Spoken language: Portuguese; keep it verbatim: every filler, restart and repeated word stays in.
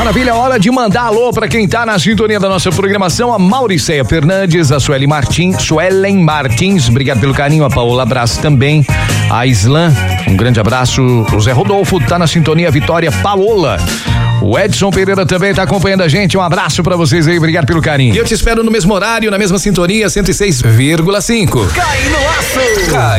maravilha, hora de mandar alô pra quem tá na sintonia da nossa programação, a Mauriceia Fernandes, a Suelen Martins, Suelen Martins, obrigado pelo carinho, a Paola Brás também, a Islan, um grande abraço, o Zé Rodolfo tá na sintonia, a Vitória Paola. O Edson Pereira também tá acompanhando a gente. Um abraço pra vocês aí, obrigado pelo carinho. E eu te espero no mesmo horário, na mesma sintonia, cento e seis vírgula cinco. Cai no laço! Cai.